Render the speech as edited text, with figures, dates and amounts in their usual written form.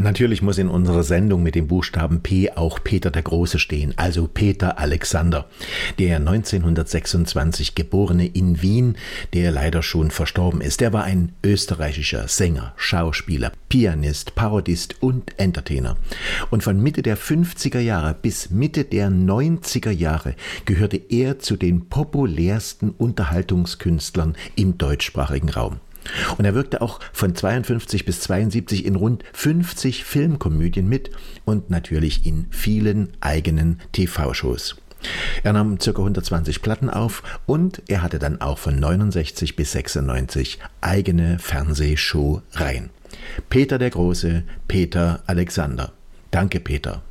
Natürlich muss in unserer Sendung mit dem Buchstaben P auch Peter der Große stehen, also Peter Alexander, der 1926 Geborene in Wien, der leider schon verstorben ist. Der war ein österreichischer Sänger, Schauspieler, Pianist, Parodist und Entertainer. Und von Mitte der 50er Jahre bis Mitte der 90er Jahre gehörte er zu den populärsten Unterhaltungskünstlern im deutschsprachigen Raum. Und er wirkte auch von 52 bis 72 in rund 50 Filmkomödien mit und natürlich in vielen eigenen TV-Shows. Er nahm ca. 120 Platten auf und er hatte dann auch von 69 bis 96 eigene Fernsehshow-Reihen. Peter der Große, Peter Alexander. Danke, Peter.